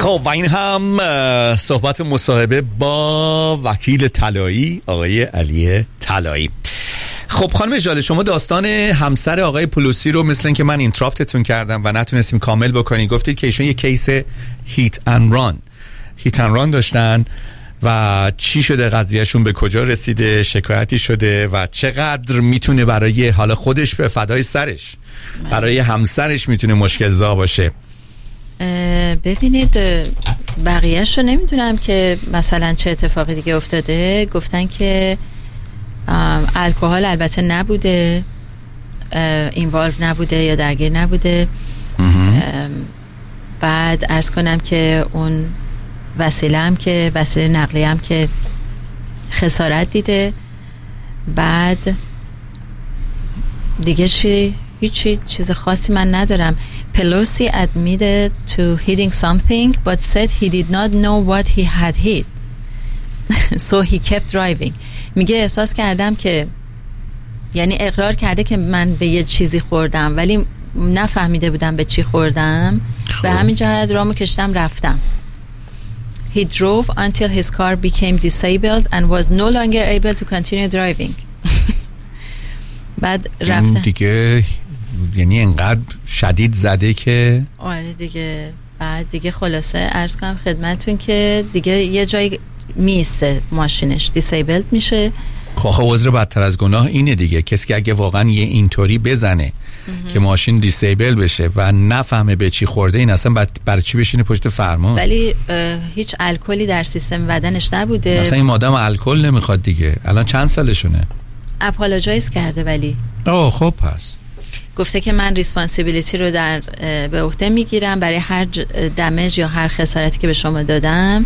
خب و این هم صحبت مصاحبه با وکیل طلایی آقای علی طلایی. خب خانم جاله، شما داستان همسر آقای پلوسی رو مثل این که من اینتراپتتون کردم و نتونستیم کامل بکنید، گفتید که ایشون یه کیس هیت اند ران داشتن و چی شده، قضیهشون به کجا رسیده، شکایتی شده و چقدر میتونه برای حالا خودش به فدای سرش برای همسرش میتونه مشکل زا باشه. ببینید بقیهش رو نمیدونم که مثلا چه اتفاقی دیگه افتاده. گفتن که الکل البته نبوده، اینوالو نبوده یا درگیر نبوده. بعد عرض کنم که اون وسیله نقلیه هم که خسارت دیده. بعد دیگه هیچ چیز خاصی من ندارم. Pelosi admitted to hitting something but said he did not know what he had hit. So he kept driving. میگه احساس کردم که، یعنی اقرار کرده که من به یه چیزی خوردم ولی نفهمیده بودم به چی خوردم. به همین جهت رامو کشتم رفتم. He drove until his car became disabled and was no longer able to continue driving. بعد رفتم دیگه، یعنی انقدر شدید زده که آره دیگه. بعد دیگه خلاصه عرض کنم خدمتون که دیگه یه جایی میسته ماشینش، دیسیبلد میشه. خب عذر بدتر از گناه اینه دیگه، کسی که اگه واقعا یه اینطوری بزنه که ماشین دیسیبل بشه و نفهمه به چی خورده، این اصلا برای چی بشینه پشت فرمان؟ ولی هیچ الکلی در سیستم بدنش نبوده. مثلا این آدم الکل نمیخواد دیگه. الان چند سالشونه؟ اپولوژایز کرده ولی خب پس گفته که من ریسپانسیبیلیتی رو به عهده میگیرم برای هر دمیج یا هر خسارتی که به شما دادم.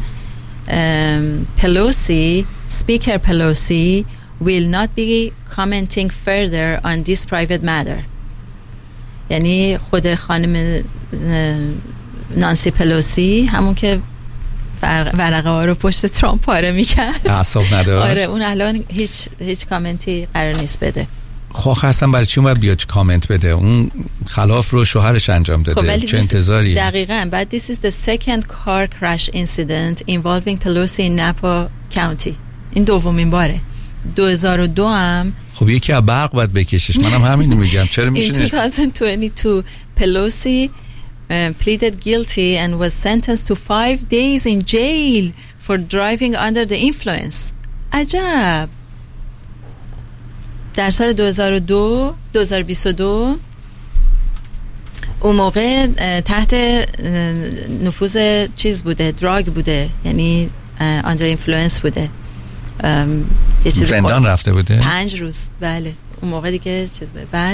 Speaker Pelosi will not be commenting further on this private matter. یعنی خود خانم نانسی پلوسی، همون که ورقه ها رو پشت ترامپ پاره میکرد، اعصاب نداشت. آره اون الان هیچ کامنتی قرار نیست بده. خب اصلا برای چی باید بیاد کامنت بده؟ اون خلاف رو شوهرش انجام داده. چه انتظاری؟ دقیقاً. بعد this is the second car crash incident involving Pelosi in Napa County. این دومین باره. 2002 هم خب یکی از برق باید بکشش. منم همین میگم. چرا میشینه؟ In 2022 Pelosi pleaded guilty and was sentenced to 5 days in jail for driving under the influence. عجب. در سال 2022 اون موقع تحت نفوذ چیز بوده، دراگ بوده، یعنی under influence بوده. یه چیز زندان رفته بوده 5 روز. بله اون موقع دیگه چیز بوده. بعد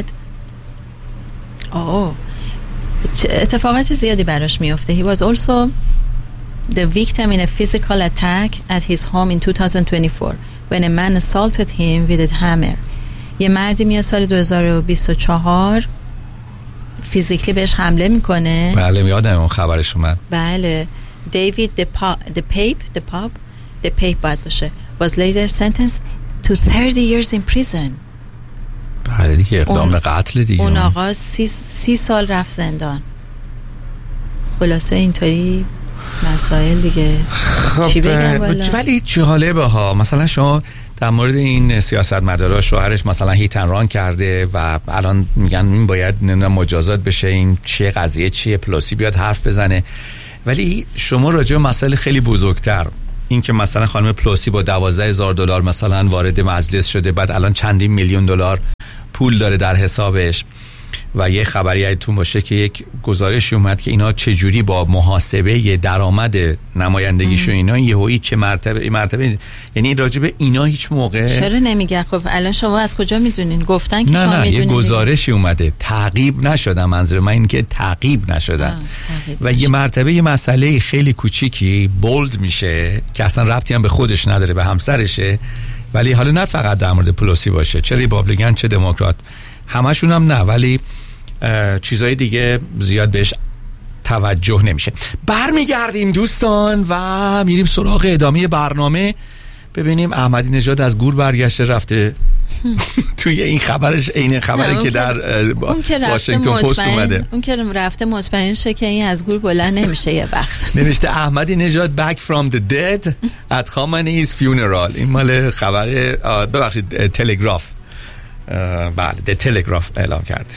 اتفاقات زیادی براش میفته. He was also the victim in a physical attack at his home in 2024 when a man assaulted him with a hammer. یه مردی میاد سال 2024 فیزیکلی بهش حمله میکنه. بله یادم اون خبرش اومد. بله. دیوید the Pape باید باشه was later sentenced to 30 years in prison. بله دیگه اقدام به قتل دیگه. اون آقا 30 سال رفت زندان. خلاصه اینطوری مسائل دیگه. چی بگم والا؟ ولی جالبه ها، مثلا شما در مورد این سیاستمدارا شوهرش مثلا هیت اند ران کرده و الان میگن این باید نمیدونم مجازات بشه، این چیه قضیه چیه، پلوسی بیاد حرف بزنه. ولی شما راجع به مسائل خیلی بزرگتر، این که مثلا خانم پلوسی با $12,000 مثلا وارد مجلس شده، بعد الان چندین میلیون دلار پول داره در حسابش و یه خبری ایتون باشه که یک گزارشی اومد که اینا چجوری با محاسبه درآمد نمایندگیشون اینا یهویی چه مرتبه، یعنی راجع به اینا هیچ موقع چرا نمیگن؟ خب الان شما از کجا میدونین؟ گفتن که شما میدونین. یه گزارشی اومده، تعقیب نشدن. منظور من این که تعقیب نشدن و یه مرتبه یه مسئله خیلی کوچیکی بولد میشه که اصلا ربطی هم به خودش نداره، به همسرشه. ولی حالا نه فقط در مورد پلوسی باشه، چه ریپابلیکن چه دموکرات، همشون هم نه، ولی چیزای دیگه زیاد بهش توجه نمیشه. برمیگردیم دوستان و میریم سراغ ادامه برنامه. ببینیم احمدی نژاد از گور برگشته رفته توی این خبرش عین خبری که در واشنگتن پست اومده. اون که رفته مطمئن شه که این از گور بلند نمیشه یه وقت. نوشته احمدی نژاد back from the dead at Khamenei's funeral. این مال خبر ببخشید تلگراف. بله تلگراف اعلام کرد.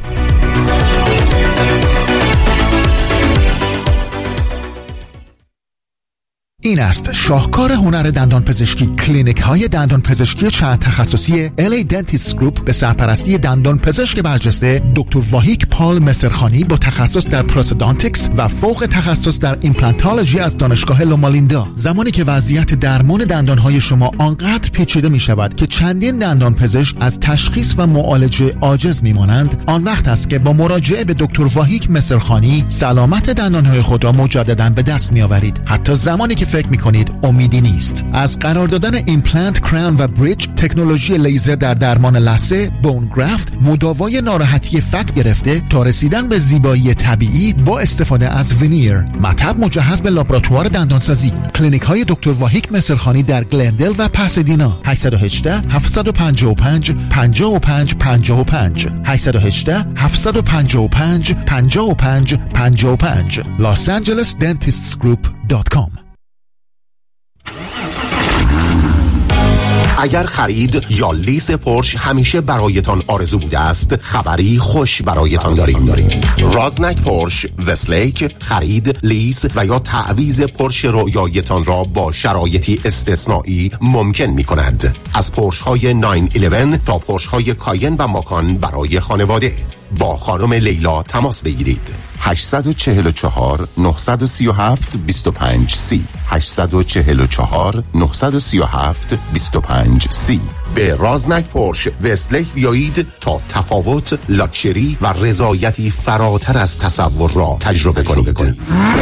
این است شاهکار هنر دندان پزشکی. کلینیک های دندان پزشکی چند تخصصی LA Dentist Group به سرپرستی دندان پزشک برجسته دکتر واهیک پال مصرخانی با تخصص در پروستودانتیکس و فوق تخصص در ایمپلانتولوژی از دانشگاه لومالیندا. زمانی که وضعیت درمان دندان های شما آنقدر پیچیده می شود که چندین دندان پزشک از تشخیص و معالجه عاجز می مانند، آن وقت است که با مراجعه به دکتر واهیک مصرخانی سلامت دندان های خود را مجددا به دست می آورید، حتی زمانی که فکر میکنید امیدی نیست. از قرار دادن ایمپلنت، کراون و بریج، تکنولوژی لیزر در درمان لثه، بون گرافت، مداوای ناراحتی فک گرفته تا رسیدن به زیبایی طبیعی با استفاده از ونیر، مطب مجهز به لابراتوار دندانسازی. کلینیک های دکتر واهیک مصرخانی در گلندل و پاسادینا. 818 755 55 55 818 755 55 55 losangelesdentistsgroup.com. اگر خرید یا لیز پورش همیشه برایتان آرزو بوده است، خبری خوش برایتان داریم. رازنک پورش وستلیک خرید، لیز و یا تعویض پورش رویایتان را با شرایطی استثنایی ممکن می کند. از پورش های 911 تا پورش های کاین و ماکان برای خانواده. با خانم لیلا تماس بگیرید. 844 937 25 30 844 937 25 30. به رازنک پورش وستلیک بیایید تا تفاوت، لاکچری و رضایتی فراتر از تصور را تجربه کنید.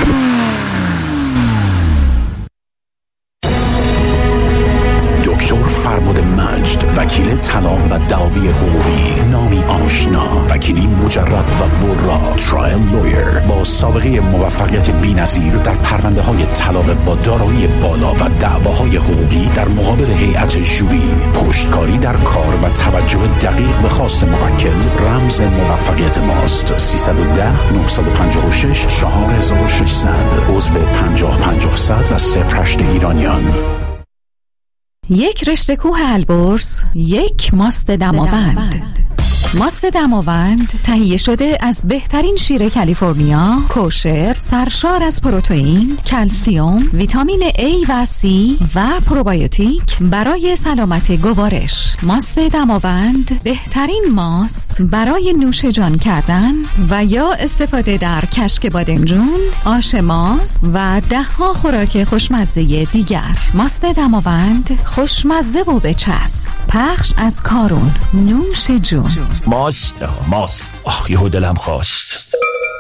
دکتر فرمود مجد، وکیل طلاق و دعاوی حقوقی، نامی آشنا، وکیلی مجرد و برا، ترایل لویر با سابقه موفقیت بی‌نظیر در پرونده های طلاق با دارایی بالا و دعواهای حقوقی در مقابل هیئت ژوری. پشتکاری در کار و توجه دقیق به خواست موکل رمز موفقیت ماست. 310 956 4600 عضو 50 و 08 ایرانیان. یک رشته کوه البرز، یک ماست دماوند. ماست دماوند تهیه شده از بهترین شیر کالیفرنیا، کوشر، سرشار از پروتئین، کلسیم، ویتامین A و C و پروبیوتیک برای سلامت گوارش. ماست دماوند بهترین ماست برای نوش جان کردن و یا استفاده در کشک بادمجون، آش ماست و ده‌ها خوراک خوشمزه دیگر. ماست دماوند خوشمزه و بچسب. پخش از کارون. نوش جون. ماست یهو دلم خواست.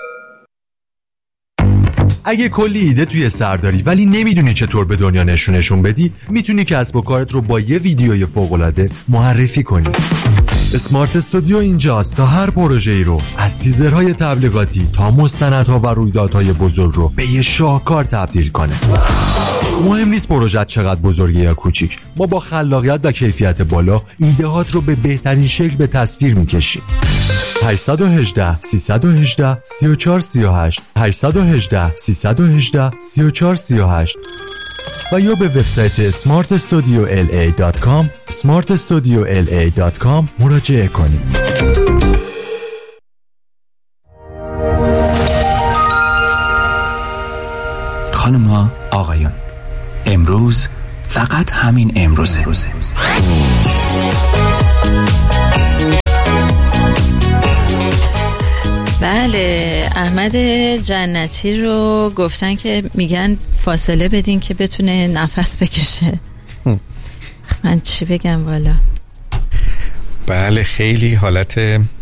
اگه کلی ایده توی سر داری ولی نمیدونی چطور به دنیا نشونشون بدی، میتونی کسب و کارت رو با یه ویدیوی فوق‌العاده معرفی کنی. اسمارت استودیو اینجاست تا هر پروژه‌ای رو از تیزرهای تبلیغاتی تا مستندها و رویدادهای بزرگ رو به یه شاهکار تبدیل کنه. مهم نیست پروژه چقدر بزرگه یا کوچیک، ما با خلاقیت و کیفیت بالا ایده‌هات رو به بهترین شکل به تصویر می‌کشیم. 818 318 3438 818 318 3438 و یا به وبسایت smartstudiola.com smartstudiola.com مراجعه کنید. خانم‌ها، آقایان، امروز فقط همین امروزه. بله، احمد جنتی رو گفتن که میگن فاصله بدین که بتونه نفس بکشه. من چی بگم والا. بله، خیلی حالت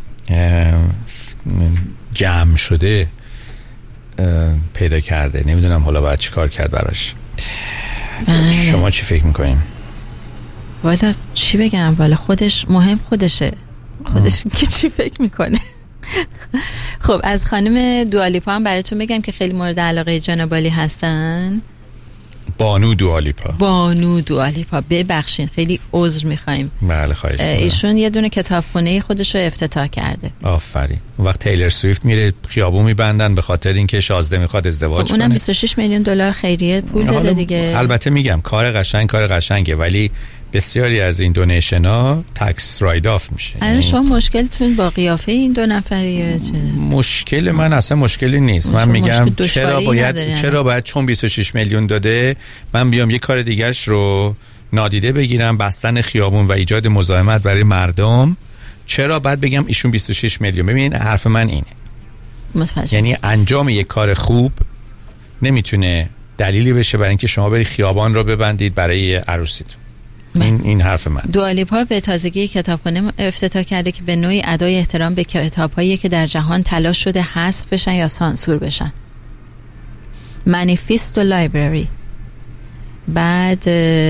جمع شده پیدا کرده. نمیدونم حالا باید چی کار کرد براش. شما چی فکر میکنین؟ والا چی بگم والا، خودشه که چی فکر میکنه. خب از خانم دوالیپا هم براتون بگم که خیلی مورد علاقه جناب عالی هستن. بانو دوالیپا ببخشین خیلی عذر میخوایم. بله خواهش می‌کنم. ایشون یه دونه کتابخونه خودش رو افتتاح کرده. آفرین. وقت تیلر سویفت میره خیابون میبندن به خاطر اینکه شازده میخواد ازدواج کنه. اونم 26 میلیون دلار خیریه پول داده دیگه. البته میگم کار قشنگه ولی بسیاری از این دونیشن‌ها تکس راید آف میشه. الان شما مشکلتون با قیافه این دو نفریه چه؟ مشکل من اصلا مشکلی نیست. من میگم چرا باید چون 26 میلیون داده من بیام یه کار دیگه‌اش رو نادیده بگیرم، بستن خیابون و ایجاد مزاحمت برای مردم. چرا باید بگم ایشون 26 میلیون؟ ببین حرف من اینه، یعنی انجام یک کار خوب نمیتونه دلیلی بشه برای اینکه شما بری خیابان رو ببندید برای عروسیتون. این حرف من. دوالیپا به تازگی کتابخانه افتتاح کرده که به نوعی ادای احترام به کتاب‌هایی که در جهان تلاش شده حذف بشن یا سانسور بشن. منیفستو لایبرری. بعد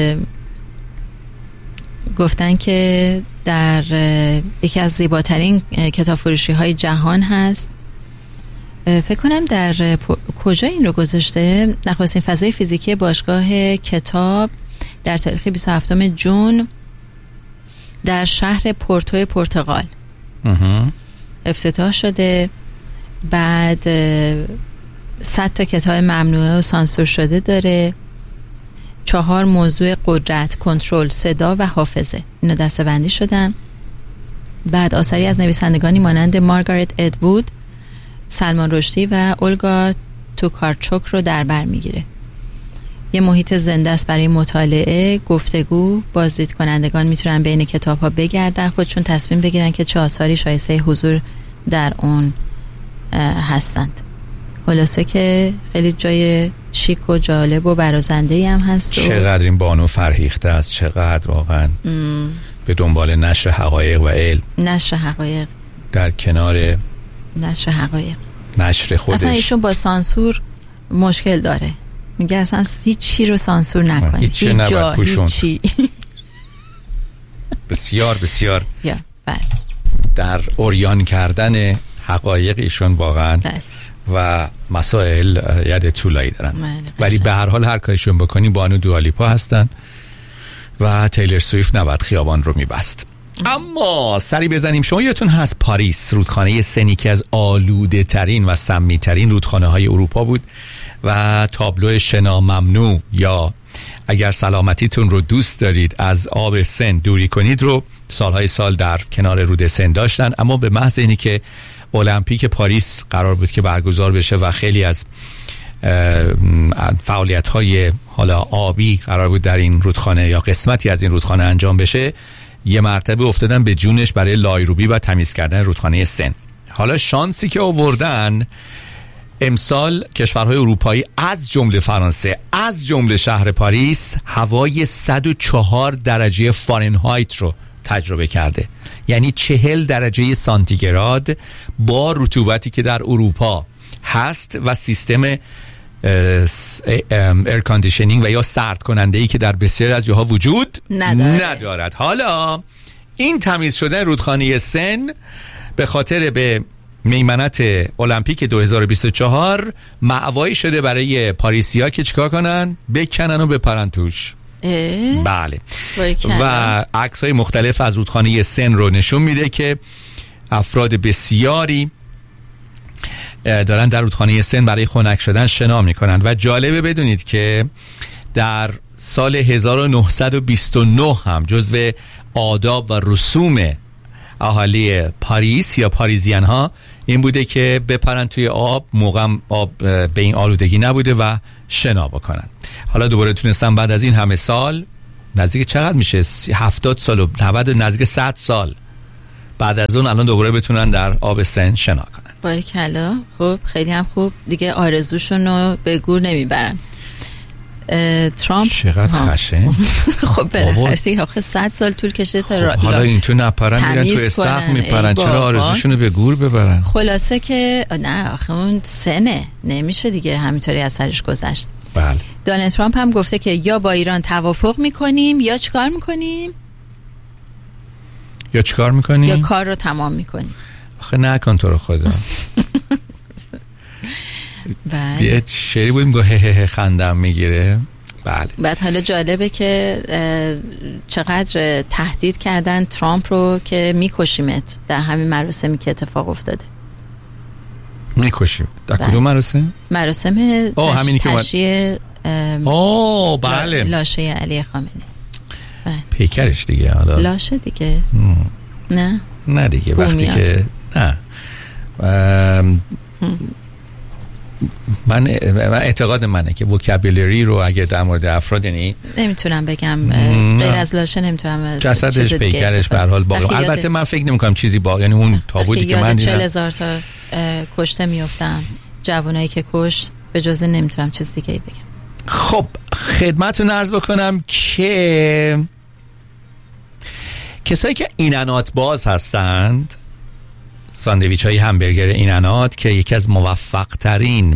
گفتن که در یکی از زیباترین کتاب فروشی های جهان هست. فکر کنم در کجا این رو گذاشته؟ نخستین فضای فیزیکی باشگاه کتاب در تاریخ 27 جون در شهر پورتو پرتغال افتتاح شده. بعد 100 تا کتاب ممنوعه و سانسور شده داره. 4 موضوع قدرت، کنترل، صدا و حافظه اینا دسته‌بندی شدن. بعد آثاری از نویسندگانی مانند مارگارت اتوود، سلمان رشدی و اولگا توکارچوک رو در بر میگیره. یه محیط زنده است برای مطالعه، گفتگو. بازدید کنندگان میتونن بین کتاب‌ها بگردن، خودشون تصمیم بگیرن که چه آثاری شایسته حضور در اون هستند. خلاصه که خیلی جای شیک و جالب و برازنده‌ای هم هست. چقدر این بانو فرهیخته است، چقدر واقعا به دنبال نشر حقایق و علم، نشر حقایق در کنار نشر حقایق، نشر خودش. اصلا ایشون با سانسور مشکل داره، میگه اصلا هیچ چی رو سانسور نکنید، هیچ جا هیچی. بسیار بسیار بله. در اوریان کردن حقایق ایشون واقعا و مسائل ید طولایی دارن، ولی به هر حال هر کاریشون بکنی بانو دوالیپا هستن و تیلر سویفت نباید خیابان رو میبست. اما سری بزنیم، شما یادتون هست پاریس رودخانه سنی که از آلوده ترین و سمی ترین رودخانه های اروپا بود و تابلو شنا ممنوع یا اگر سلامتیتون رو دوست دارید از آب سن دوری کنید رو سالهای سال در کنار رود سن داشتن، اما به محض اینی که المپیک پاریس قرار بود که برگزار بشه و خیلی از فعالیت‌های حالا آبی قرار بود در این رودخانه یا قسمتی از این رودخانه انجام بشه، یه مرتبه افتادن به جونش برای لایروبی و تمیز کردن رودخانه سن. حالا شانسی که آوردن امسال کشورهای اروپایی از جمله فرانسه، از جمله شهر پاریس، هوای 104 درجه فارنهایت رو تجربه کرده، یعنی 40 درجه سانتیگراد با رطوبتی که در اروپا هست و سیستم ایر کاندیشنینگ و یا سرد کننده ای که در بسیاری از جاها وجود ندارد. حالا این تمیز شدن رودخانه سن به خاطر به میمنت المپیک 2024 مأوایی شده برای پاریسیا که چیکار کنن؟ بکنن و بپرن توش. بله. و عکس‌های مختلف از رودخانه سن رو نشون میده که افراد بسیاری دارن در رودخانه سن برای خنک شدن شنا میکنن و جالبه بدونید که در سال 1929 هم جزو آداب و رسوم اهالی پاریس یا پاریزیان ها این بوده که بپرن توی آب، موقع آب به این آلودگی نبوده و شنا بکنن. حالا دوباره تونستن بعد از این همه سال، نزدیک چقدر میشه؟ 70 سال و 90 نزدیک 100 سال بعد از اون الان دوباره بتونن در آب سن شنا کنن. باریکلا. خب خیلی هم خوب دیگه، آرزوشون رو به گور نمیبرن. ترامپ چقدر خشن. خب بالاخره آخه 100 سال طول کشیده تا حالا این تو نپرن میرن تو استخ میپرن، چرا آرزوشون رو به گور ببرن؟ خلاصه که نه آخه اون سنه نمیشه دیگه همینطوری از سرش گذشت. بله. دونالد ترامپ هم گفته که یا با ایران توافق میکنیم یا چیکار میکنیم؟ یا چیکار میکنیم؟ یا کار رو تمام میکنیم. آخه نکن تو رو خدا. یه شعری بودیم گوه هه هه خندم میگیره، بله. بعد حالا جالبه که چقدر تهدید کردن ترامپ رو که میکشیمت در همین مراسمی که اتفاق افتاده. میکشیم در کدوم مراسم؟ مراسم تشییع بله لاشه علی خامنه‌ای. بله. پیکرش دیگه حالا لاشه دیگه نه دیگه وقتی که نه من اعتقاد منه که وکابولری رو اگه در مورد افراد یعنی نمیتونم بگم غیر از لاشه نمیتونم جسدش پیکرش به هر حال باقی. البته من فکر نمی‌کنم چیزی یعنی اون تابوتی که من دیدم 40,000 تا کشته میافتم، جوانایی که کشت، به جز نمیتونم چیز دیگه ای بگم. خب خدمتتون عرض بکنم که کسایی که اینانات باز هستند، ساندویچ های همبرگر اینانات که یکی از موفق ترین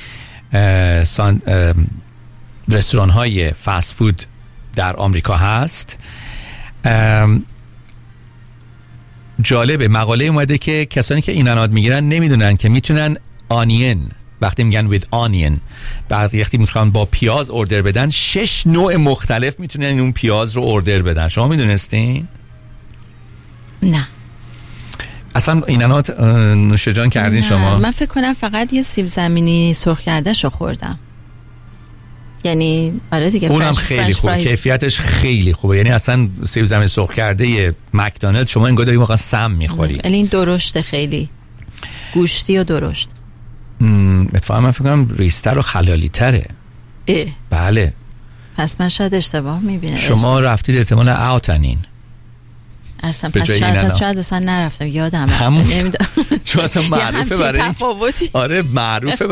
رستوران های فست فود در آمریکا هست، جالبه مقاله اومده که کسانی که اینانات میگیرن نمیدونن که میتونن آنین، وقتی میگن with onion، بعد وقتی میخوان با پیاز اوردر بدن 6 نوع مختلف میتونن اون پیاز رو اوردر بدن. شما میدونستین؟ نه اصلا اینانات نوش جان کردین شما؟ من فکر کنم فقط یه سیب زمینی سرخ کرده شو خوردم. یعنی آره دیگه اونم خیلی خوبه، کیفیتش خیلی خوبه. یعنی اصلا سیب زمینی سرخ کرده مکدونالد شما انگار داری واقعا سم میخوری. ولی این درشته، خیلی گوشتی و درشت. اتفاقا من فکر کنم ریستر و خلالی تره. بله. پس من شاید اشتباه میبینم. شما رفتید احتمال اوتنین اصلا پس شاید اصلا نرفتم، یادم نمیدونم چون اصلا معروفه برای آره معروفه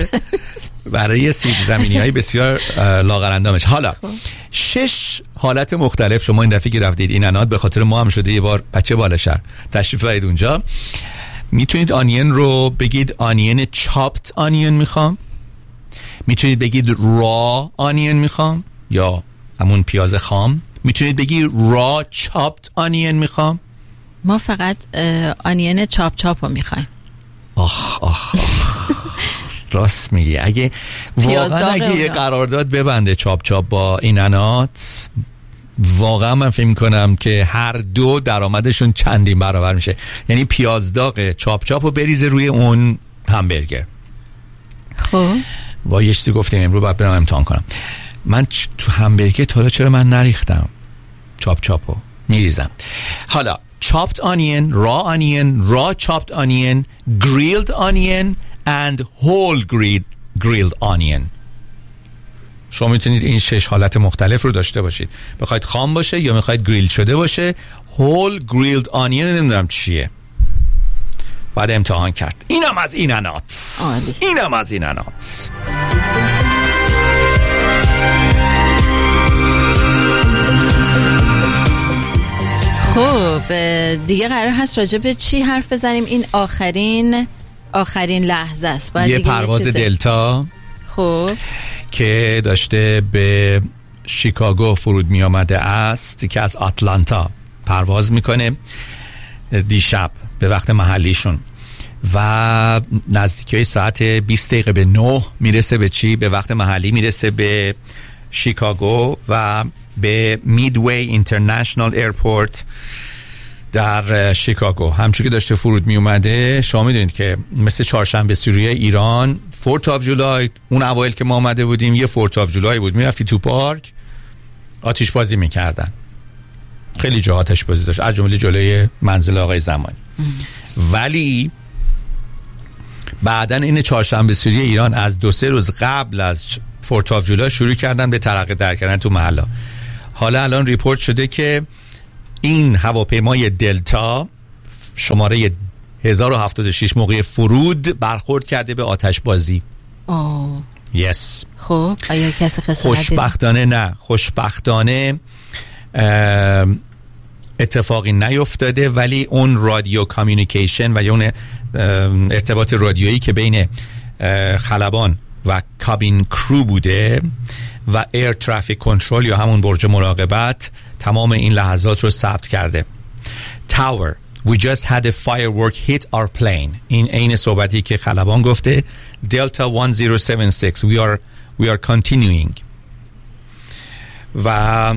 برای سیب زمینی های بسیار لاغرندامش. حالا 6 حالت مختلف شما این دفعه که رفتید اینانات، به خاطر ما هم شده یه بار بچه بالاشهر تشریف برید اونجا، میتونید آنین رو بگید آنین چاپت آنین میخوام، میتونید بگید را آنین میخوام یا همون پیاز خام، میتونید بگی را چاپت آنین میخوام. ما فقط آنین چاپ چاپ رو میخوایم. آخ راست میگی. اگه واقعا یه قرارداد ببنده چاپ چاپ با اینانات، واقعا من فکر میکنم که هر دو درآمدشون چندین برابر میشه. یعنی پیاز داغ چاپ چاپ رو بریزه روی اون همبرگر. خب با یه چیزی گفتیم امروز باید برم امتحان کنم. من تو همبرگر تا چرا من نریختم چاپ چاپو میریزم. حالا chopped onion, raw onion, raw chopped onion, grilled onion and whole grilled onion. شما میتونید این 6 حالت مختلف رو داشته باشید، بخواید خام باشه یا میخواید گریل شده باشه. whole grilled onion نمیدونم چیه، بعد امتحان کرد. اینم از اینانات. اینم از اینانات. خب دیگه قرار هست راجع به چی حرف بزنیم؟ این آخرین لحظه است. یه پرواز دلتا خب که داشته به شیکاگو فرود می آمده است که از آتلانتا پرواز میکنه دیشب به وقت محلیشون و نزدیکی ساعت 20 دقیقه به 9 میرسه به چی؟ به وقت محلی میرسه به شیکاگو و به میدوی اینترنشنال ایرپورت در شیکاگو. همچون که داشته فرود می اومده، شما میدونید که مثل چهارشنبه سوری ایران، فورت آف جولای، اون اوایل که ما آمده بودیم یه فورت آف جولای بود، میرفتی تو پارک آتش بازی میکردن. خیلی جا آتش بازی داشت، از جمله جلوی منزل آقای زمانی. ولی بعدن این چهارشنبه سوری ایران از 2-3 روز قبل از فورت آف جولای شروع کردن به ترقه در کردن تو محلا. حالا الان ریپورت شده که این هواپیمای دلتا شماره 1076 موقع فرود برخورد کرده به آتش بازی. یس. خب آیا کسی خوشبختانه نه، خوشبختانه اتفاقی نیفتاده، ولی اون رادیو کامیونیکیشن و یا اون ارتباط رادیویی که بین خلبان و کابین کرو بوده و ایر ترافیک کنترل یا همون برج مراقبت تمام این لحظات رو ثبت کرده. Tower, we just had a firework hit our plane. این عین صحبتی که خلبان گفته. Delta 1076, we are continuing. و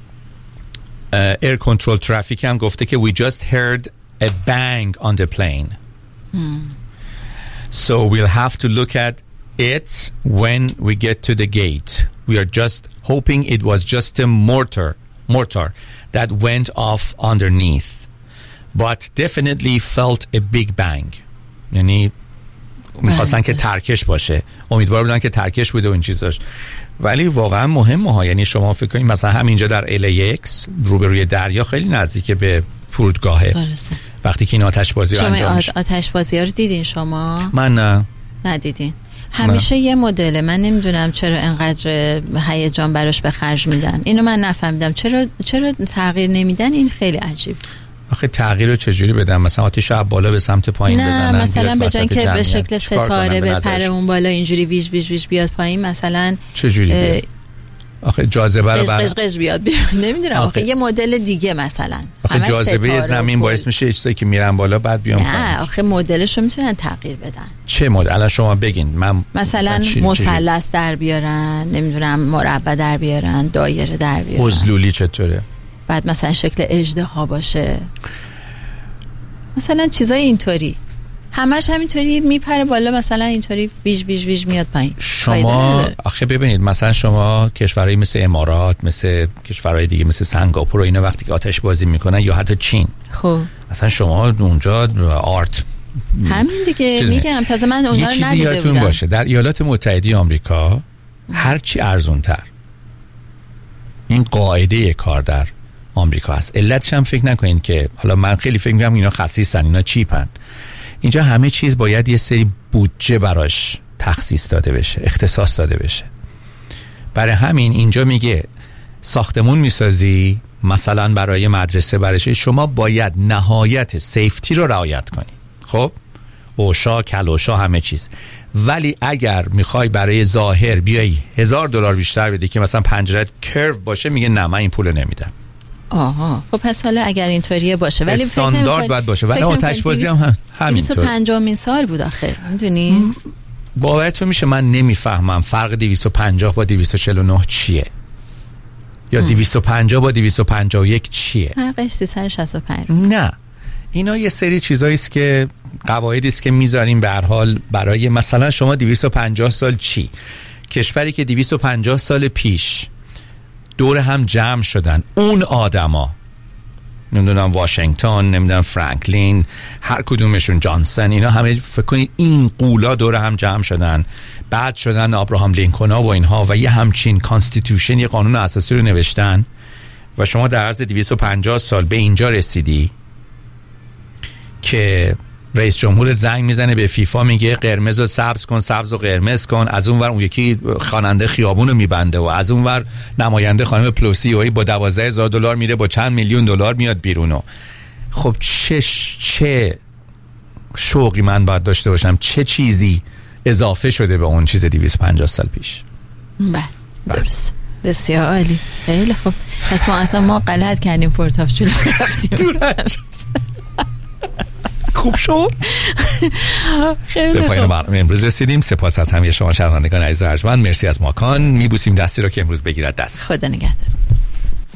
ایر کنترل ترافیک هم گفته که we just heard a bang on the plane. So we'll have to look at it when we get to the gate. We are just hoping it was just a mortar that went off underneath, but definitely felt a big bang. یعنی میخواستن که ترکش باشه، امیدوار بودن که ترکش بوده و این چیزاش، ولی واقعا مهمه ها. یعنی شما فکر کنید مثلا همینجا در LAX روبروی دریا خیلی نزدیک به فرودگاهه. وقتی که این آتش بازی رو انجام میشه. آتش بازی ها رو دیدین شما؟ من نه. ندیدین. همیشه یه مدل، من نمیدونم چرا انقدر هیجان براش به خرج میدن. اینو من نفهمیدم چرا تغییر نمیدن. این خیلی عجیب. آخه تغییر رو چجوری بدن؟ مثلا آتیش رو بالا به سمت پایین بزنن؟ نه مثلا به جای که به شکل ستاره به پر اون بالا اینجوری ویژ ویژ ویژ بیاد پایین، مثلا چجوری آخه جاذبه رو قش بیاد نمیدونم. آخه یه مدل دیگه مثلا آخه جاذبه زمین باعث میشه چیزایی که میرن بالا بعد بیان پایین. نه آخه مدلش رو میتونن تغییر بدن. چه مدل؟ الان شما بگین. من مثلا مثلث در بیارن، نمیدونم مربع در بیارن، دایره در بیارن. حضلولی چطوره؟ بعد مثلا شکل اژدها باشه، مثلا چیزای اینطوری. همش همینطوری میپره بالا، مثلا اینطوری ویژ ویژ ویژ میاد پایین. شما آخه ببینید مثلا شما کشورهای مثل امارات، مثل کشورهای دیگه مثل سنگاپور و اینا وقتی که آتش بازی میکنن، یا حتی چین، خب مثلا شما اونجا آرت همین دیگه میگم. تازه من اونها رو ندیده بودم. باشه در ایالات متحده آمریکا هرچی ارزونتر، این قاعده کار در آمریکا هست. علتش هم فکر نکنین که حالا من خیلی فکر میکنم اینا خسیسن، اینا چیپن. اینجا همه چیز باید یه سری بودجه براش تخصیص داده بشه، اختصاص داده بشه. برای همین اینجا میگه ساختمون میسازی مثلا برای مدرسه، برای شما باید نهایت سیفتی رو رعایت کنی. خب اوشا، کلوشا، همه چیز. ولی اگر میخوای برای ظاهر بیای $1000 بیشتر بدی که مثلا پنجره‌ت کرو باشه، میگه نه من این پولو نمیدم. آها خب پس حالا اگر اینطوریه باشه، ولی استاندارد باید باشه. ولی آتش بازی هم همینطور. 250 سال بود آخه، میدونی؟ باورتون میشه من نمیفهمم فرق 250 با 249 چیه؟ یا 250 با 251 چیه؟ فرقش 365 روز. نه اینا یه سری چیزایی است که قواعدی است که میذاریم به هر حال برای مثلا شما 250 سال چی؟ کشوری که 250 سال پیش دور هم جمع شدن، اون آدما، نمیدونم واشنگتن، نمیدونم فرانکلین، هر کدومشون، جانسن، اینا همه فکر کنید این قولا دور هم جمع شدن، بعد شدن ابراهام لینکن ها و اینها و یه همچین کانستیتوشن، یه قانون اساسی رو نوشتن و شما در عرض 250 سال به اینجا رسیدی که رئیس جمهور زنگ میزنه به فیفا میگه قرمز رو سبز کن، سبز رو قرمز کن، از اون ور اون یکی خواننده خیابون رو میبنده و از اون ور نماینده خانم پلوسی با $12,000 میره با چند میلیون دلار میاد بیرون. خب چه شوقی من باید داشته باشم، چه چیزی اضافه شده به اون چیز 250 سال پیش. بله درست، بسیار عالی، خیلی خوب. پس ما غلط کردیم، پورتاف جلو رفتیم. خوب شد. خیلی به پایان برنامه امروز رسیدیم. سپاس از همه شما شنوندگان عزیز و ارجمند. مرسی از ماکان. میبوسیم دستی رو که امروز بگیرد دست. خدا نگهدار.